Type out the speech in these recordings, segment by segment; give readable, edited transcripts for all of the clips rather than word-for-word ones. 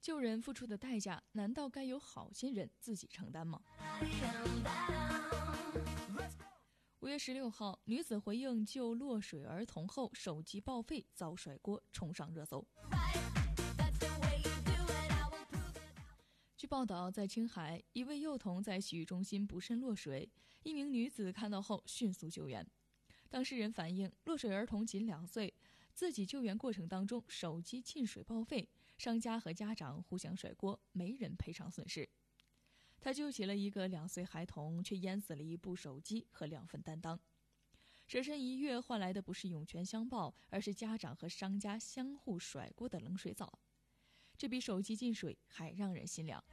救人付出的代价，难道该由好心人自己承担吗？5月16号，女子回应救落水儿童后手机报废遭甩锅，冲上热搜。据报道，在青海，一位幼童在洗浴中心不慎落水，一名女子看到后迅速救援。当事人反映，落水儿童仅2岁，自己救援过程当中手机进水报废，商家和家长互相甩锅，没人赔偿损失。他救起了一个2岁孩童，却淹死了一部手机和2份担当。舍身一跃换来的不是涌泉相报，而是家长和商家相互甩锅的冷水澡。这比手机进水还让人心凉。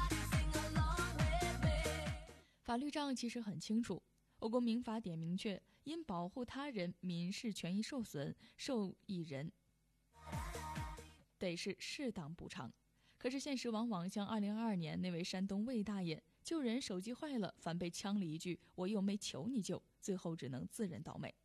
法律上其实很清楚，我国民法典明确，因保护他人民事权益受损，受益人得是适当补偿。可是现实往往像2022年那位山东魏大爷，救人手机坏了，反被呛了一句我又没求你救，最后只能自认倒霉。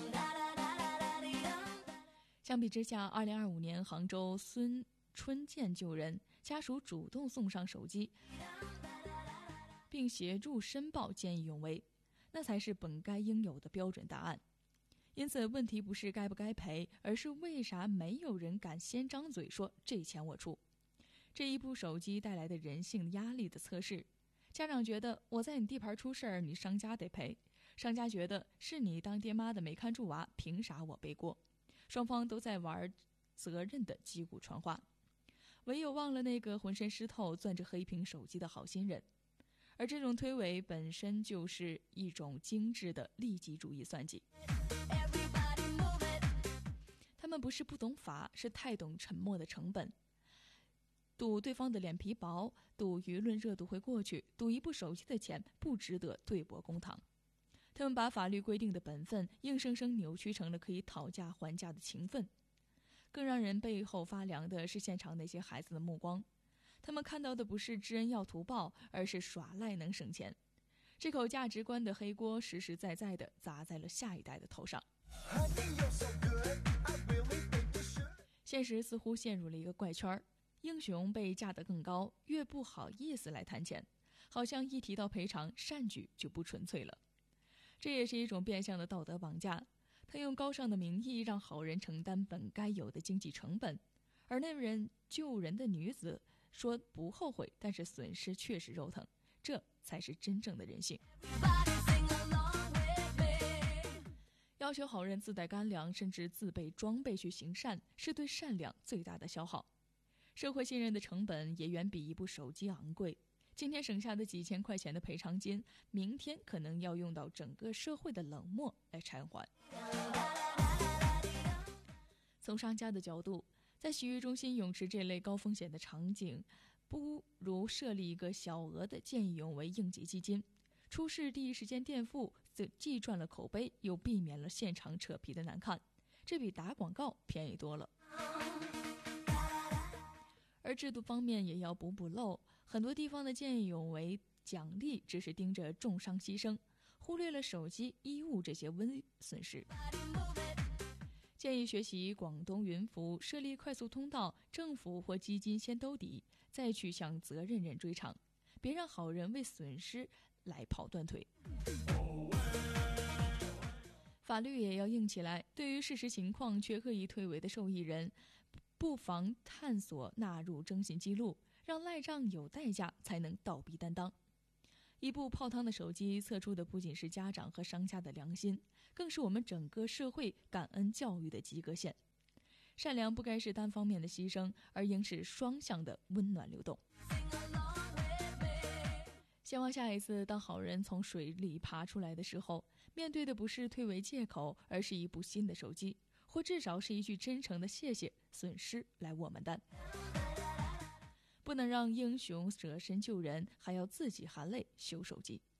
相比之下，2025年杭州孙春建救人，家属主动送上手机并协助申报见义勇为，那才是本该应有的标准答案。因此问题不是该不该赔，而是为啥没有人敢先张嘴说这钱我出。这一部手机带来的人性压力的测试，家长觉得我在你地盘出事儿，你商家得赔，商家觉得是你当爹妈的没看住娃，凭啥我背锅，双方都在玩责任的击鼓传花，唯有忘了那个浑身湿透攥着黑屏手机的好心人。而这种推诿本身就是一种精致的利己主义算计。他们不是不懂法，是太懂沉默的成本，赌对方的脸皮薄，赌舆论热度会过去，赌一部手机的钱不值得对簿公堂。他们把法律规定的本分硬生生扭曲成了可以讨价还价的情分。更让人背后发凉的是现场那些孩子的目光，他们看到的不是知恩要图报，而是耍赖能省钱。这口价值观的黑锅实实在在地砸在了下一代的头上。现实似乎陷入了一个怪圈，英雄被架得更高，越不好意思来谈钱，好像一提到赔偿，善举就不纯粹了。这也是一种变相的道德绑架，他用高尚的名义让好人承担本该有的经济成本，而那人救人的女子说不后悔，但是损失确实肉疼，这才是真正的人性。要求好人自带干粮，甚至自备装备去行善，是对善良最大的消耗。社会信任的成本也远比一部手机昂贵。今天省下的几千块钱的赔偿金，明天可能要用到整个社会的冷漠来偿还。从商家的角度，在洗浴中心、泳池这类高风险的场景，不如设立一个小额的见义勇为应急基金，出事第一时间垫付，既赚了口碑，又避免了现场扯皮的难看，这比打广告便宜多了。而制度方面也要补漏，很多地方的见义勇为奖励只是盯着重伤牺牲，忽略了手机、衣物这些微损失。建议学习广东云浮，设立快速通道，政府或基金先兜底，再去向责任人追偿，别让好人为损失来跑断腿。法律也要硬起来，对于事实情况却恶意推诿的受益人，不妨探索纳入征信记录，让赖账有代价才能倒逼担当。一部泡汤的手机测出的不仅是家长和商家的良心，更是我们整个社会感恩教育的及格线。善良不该是单方面的牺牲，而应是双向的温暖流动。希望下一次当好人从水里爬出来的时候，面对的不是推诿借口，而是一部新的手机，或至少是一句真诚的谢谢，损失来我们担。不能让英雄舍身救人，还要自己含泪修手机。